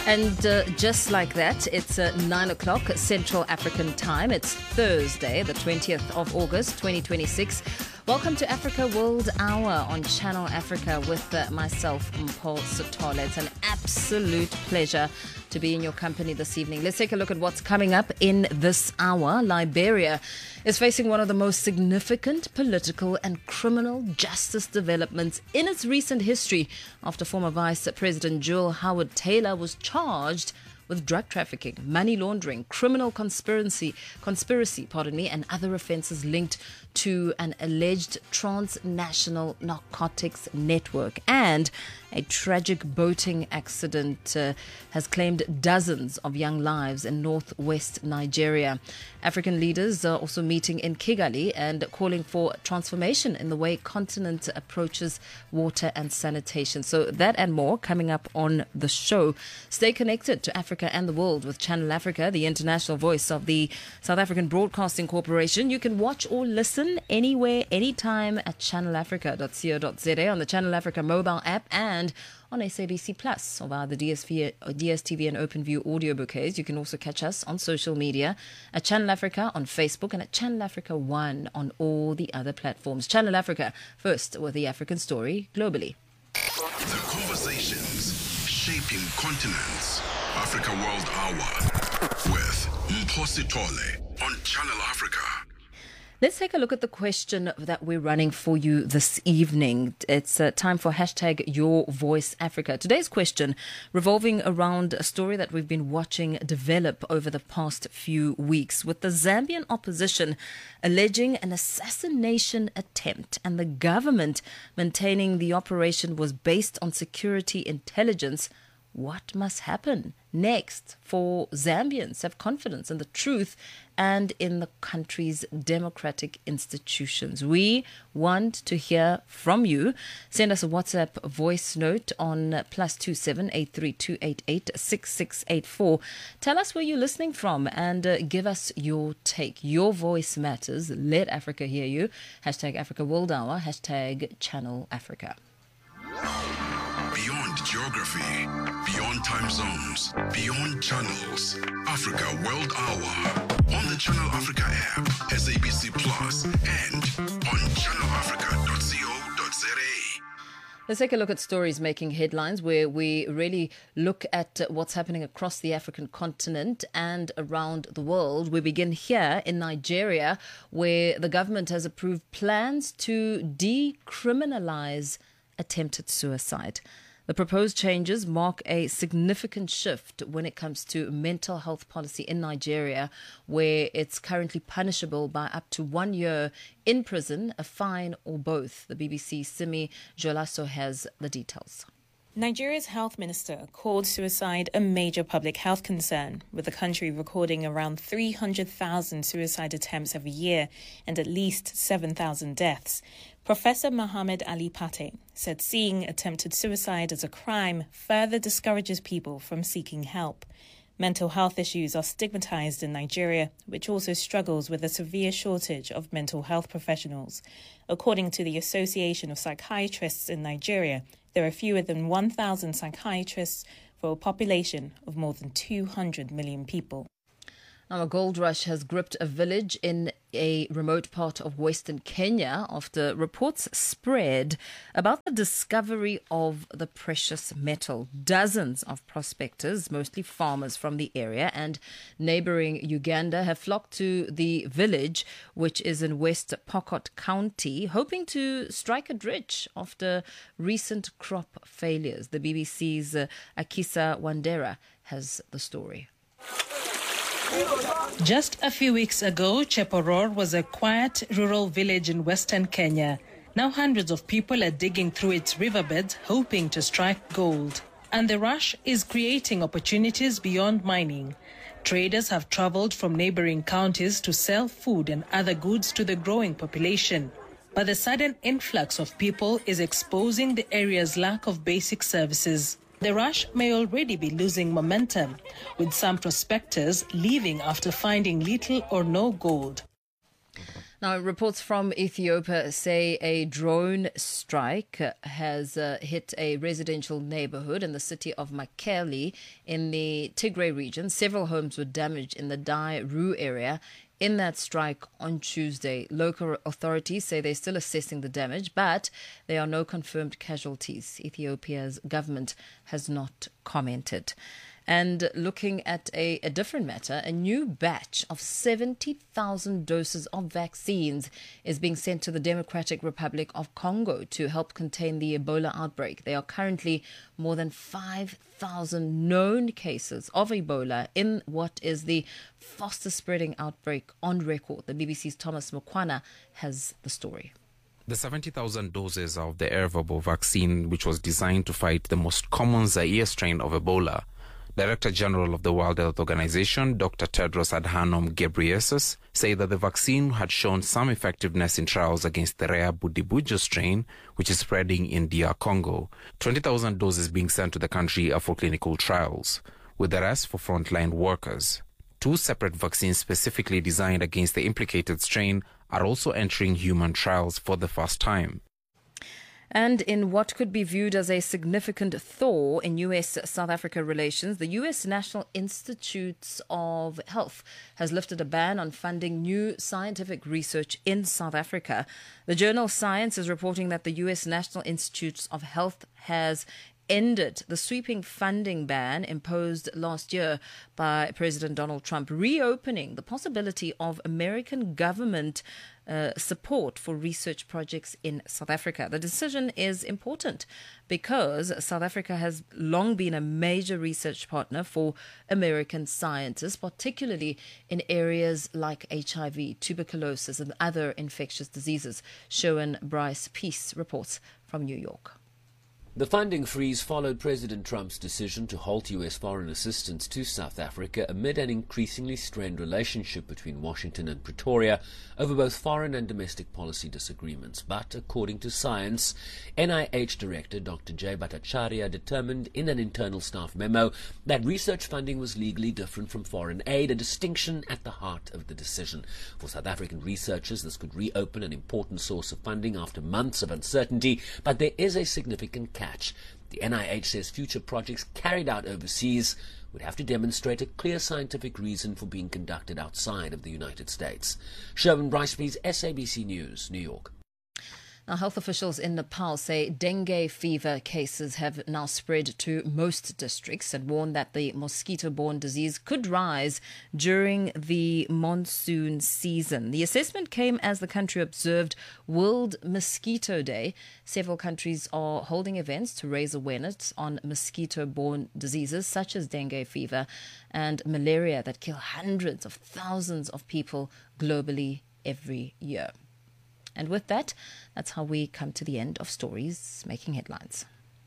And just like that, it's 9 o'clock Central African time. It's Thursday, the 20th of August, 2026. Welcome to Africa World Hour on Channel Africa with myself, Mpho Sithole. It's an absolute pleasure to be in your company this evening. Let's take a look at what's coming up in this hour. Liberia is facing one of the most significant political and criminal justice developments in its recent history after former Vice President Jewel Howard Taylor was charged with drug trafficking, money laundering, criminal conspiracy, and other offences linked to an alleged transnational narcotics network. And a tragic boating accident has claimed dozens of young lives in northwest Nigeria. African leaders are also meeting in Kigali and calling for transformation in the way continent approaches water and sanitation. So that and more coming up on the show. Stay connected to Africa and the world with Channel Africa, the international voice of the South African Broadcasting Corporation. You can watch or listen anywhere, anytime at channelafrica.co.za, on the Channel Africa mobile app, and on SABC Plus or via the DSTV and OpenView audio bouquets. You can also catch us on social media at Channel Africa on Facebook and at Channel Africa 1 on all the other platforms. Channel Africa, first with the African story globally. The conversations shaping continents. Africa World Hour with Mpho Sithole on Channel Africa. Let's take a look at the question that we're running for you this evening. It's time for hashtag Your Voice Africa. Today's question revolving around a story that we've been watching develop over the past few weeks, with the Zambian opposition alleging an assassination attempt and the government maintaining the operation was based on security intelligence. What must happen next for Zambians to have confidence in the truth and in the country's democratic institutions? We want to hear from you. Send us a WhatsApp voice note on +27 83288 6684. Tell us where you're listening from and give us your take. Your voice matters. Let Africa hear you. Hashtag Africa World Hour. Hashtag Channel Africa. Beyond geography, beyond time zones, beyond channels. Africa World Hour on the Channel Africa app, SABC Plus, and on channelafrica.co.za. Let's take a look at stories making headlines, where we really look at what's happening across the African continent and around the world. We begin here in Nigeria, where the government has approved plans to decriminalize attempted suicide. The proposed changes mark a significant shift when it comes to mental health policy in Nigeria, where it's currently punishable by up to 1 year in prison, a fine, or both. The BBC's Simi Jolaso has the details. Nigeria's health minister called suicide a major public health concern, with the country recording around 300,000 suicide attempts every year and at least 7,000 deaths. Professor Mohammed Ali Pate said seeing attempted suicide as a crime further discourages people from seeking help. Mental health issues are stigmatized in Nigeria, which also struggles with a severe shortage of mental health professionals. According to the Association of Psychiatrists in Nigeria, there are fewer than 1,000 psychiatrists for a population of more than 200 million people. Now, a gold rush has gripped a village in a remote part of western Kenya after reports spread about the discovery of the precious metal. Dozens of prospectors, mostly farmers from the area and neighboring Uganda, have flocked to the village, which is in West Pokot County, hoping to strike it rich after recent crop failures. The BBC's Akisa Wandera has the story. Just a few weeks ago, Cheporor was a quiet rural village in western Kenya. Now hundreds of people are digging through its riverbeds hoping to strike gold. And the rush is creating opportunities beyond mining. Traders have traveled from neighboring counties to sell food and other goods to the growing population. But the sudden influx of people is exposing the area's lack of basic services. The rush may already be losing momentum, with some prospectors leaving after finding little or no gold. Now, reports from Ethiopia say a drone strike has hit a residential neighborhood in the city of Mekelle in the Tigray region. Several homes were damaged in the Dairu area in that strike on Tuesday. Local authorities say they're still assessing the damage, but there are no confirmed casualties. Ethiopia's government has not commented. And looking at a different matter, a new batch of 70,000 doses of vaccines is being sent to the Democratic Republic of Congo to help contain the Ebola outbreak. There are currently more than 5,000 known cases of Ebola in what is the fastest spreading outbreak on record. The BBC's Thomas Mukwana has the story. The 70,000 doses of the Ervebo vaccine, which was designed to fight the most common Zaire strain of Ebola, Director General of the World Health Organization, Dr. Tedros Adhanom Ghebreyesus, say that the vaccine had shown some effectiveness in trials against the rare Budibujo strain, which is spreading in DR Congo. 20,000 doses being sent to the country are for clinical trials, with the rest for frontline workers. 2 separate vaccines specifically designed against the implicated strain are also entering human trials for the first time. And in what could be viewed as a significant thaw in U.S.-South Africa relations, the U.S. National Institutes of Health has lifted a ban on funding new scientific research in South Africa. The journal Science is reporting that the U.S. National Institutes of Health has ended the sweeping funding ban imposed last year by President Donald Trump, reopening the possibility of American government support for research projects in South Africa. The decision is important because South Africa has long been a major research partner for American scientists, particularly in areas like HIV, tuberculosis, and other infectious diseases. Showan Bryce Peace reports from New York. The funding freeze followed President Trump's decision to halt U.S. foreign assistance to South Africa amid an increasingly strained relationship between Washington and Pretoria over both foreign and domestic policy disagreements. But according to Science, NIH Director Dr. Jay Bhattacharya determined in an internal staff memo that research funding was legally different from foreign aid, a distinction at the heart of the decision. For South African researchers, this could reopen an important source of funding after months of uncertainty, but there is a significant catch. The NIH says future projects carried out overseas would have to demonstrate a clear scientific reason for being conducted outside of the United States. Sherwin Bryce-Pease, SABC News, New York. Now, health officials in Nepal say dengue fever cases have now spread to most districts and warn that the mosquito-borne disease could rise during the monsoon season. The assessment came as the country observed World Mosquito Day. Several countries are holding events to raise awareness on mosquito-borne diseases such as dengue fever and malaria that kill hundreds of thousands of people globally every year. And with that, that's how we come to the end of Stories Making Headlines.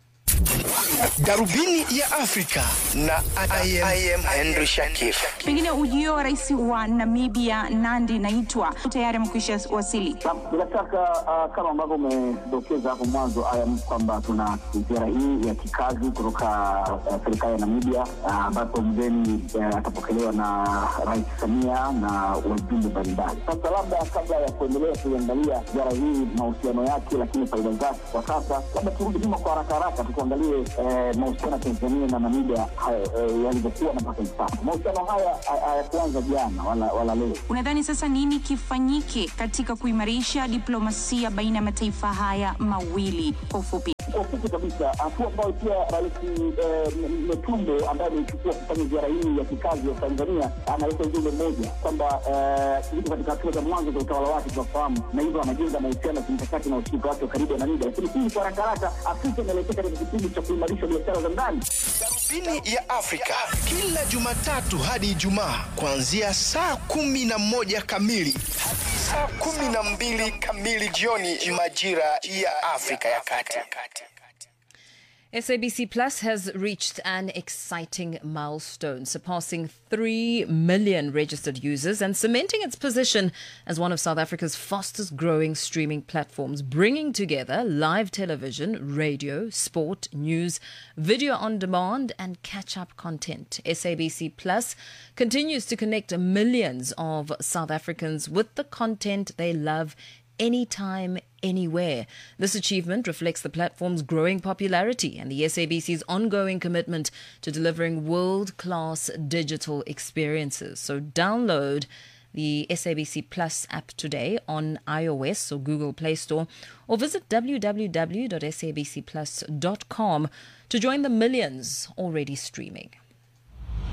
Darubini ya Afrika na I am Henry Shakif. Pengine ujio wa rais wa Namibia Nandi Naitwa tayari mkwisha wasili. Bila shaka kama ambavyo umedokeza hapo mwanzo kwamba tuna ziara hii ya kikazi kutoka serikali ya Namibia ambapo mgeni atapokelewa na Rais Samia na wajumbe mbalimbali. Sasa labda kabla ya kuendelea kuangalia ziara hii mahusiano yake lakini faida zake kwa sasa, labda turudi nyuma kwa haraka tuangalie mahusiano ya Tanzania na Namibia yalivyokuwa na mpaka sasa. Mahusiano haya hayakuanza jana wala leo. Unadhani sasa nini kifanyike katika kuimarisha diplomasia baina ya mataifa haya mawili kwa ufupi? Kwa ufupi kabisa, hatua ambayo pia Rais Metumbo ambaye amechukua kufanya ziara hii ya kikazi ya Tanzania analeta ujumbe mmoja kwamba yuko katika hatua za mwanzo za utawala wake tunafahamu, na hivyo anajenga mahusiano ya kimkakati na ushirika wake karibu na Namibia. Lakini hii kwa haraka Afrika inaelekea katika kipindi cha kuimarisha biashara za ndani. Darubini ya Afrika kila Jumatatu hadi Ijumaa kuanzia saa 11 kamili hadi saa 12 kamili jioni majira ya Afrika ya Kati. SABC Plus has reached an exciting milestone, surpassing 3 million registered users and cementing its position as one of South Africa's fastest growing streaming platforms, bringing together live television, radio, sport, news, video on demand and catch-up content. SABC Plus continues to connect millions of South Africans with the content they love anytime, anywhere. This achievement reflects the platform's growing popularity and the SABC's ongoing commitment to delivering world-class digital experiences. So download the SABC Plus app today on iOS or Google Play Store, or visit www.sabcplus.com to join the millions already streaming.